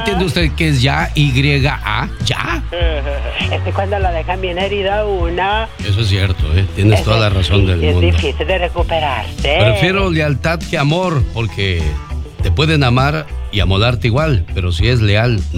entiende usted qué es ya? Y-A, ya. Es que cuando la dejan bien herida una... Eso es cierto, tienes toda la razón del mundo. Es difícil de recuperarse. Prefiero lealtad que amor, porque te pueden amar y amoldarte igual, pero si es leal,